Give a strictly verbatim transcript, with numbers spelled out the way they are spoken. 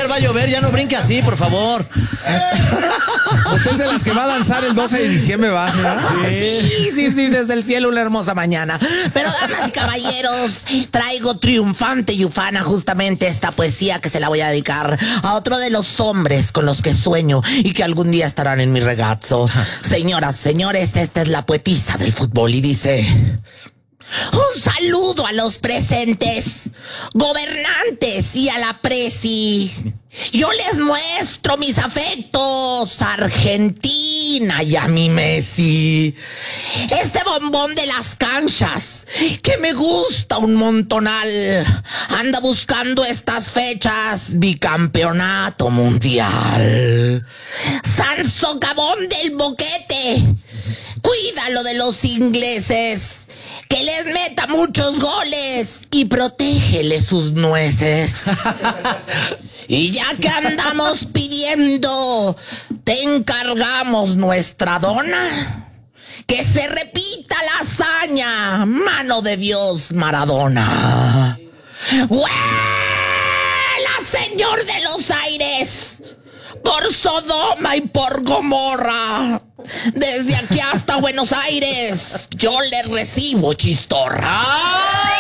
señor, va a llover, ya no brinque así, por favor. Usted es de las que va a danzar el doce de diciembre, ¿va? Sí, sí, sí, sí, desde el cielo una hermosa mañana. Pero, damas y caballeros, traigo triunfante y ufana justamente esta poesía que se la voy a dedicar a otro de los hombres con los que sueño y que algún día estarán en mi regazo. Señoras, señores, esta es la poetisa del fútbol y dice... Un saludo a los presentes, gobernantes y a la presi. Yo les muestro mis afectos a Argentina y a mi Messi. Este bombón de las canchas, que me gusta un montonal, anda buscando estas fechas bicampeonato mundial. San Socavón del Boquete, cuídalo de los ingleses, que les meta muchos goles y protégele sus nueces. Y ya que andamos pidiendo, te encargamos nuestra dona, que se repita la hazaña, mano de Dios Maradona. ¡Huela, señor de los aires! Por Sodoma y por Gomorra, desde aquí hasta Buenos Aires, yo le recibo chistorra.